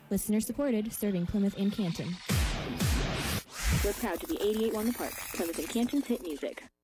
Listener supported, serving Plymouth and Canton. We're proud to be 88.1 The Park, Plymouth and Canton's hit music.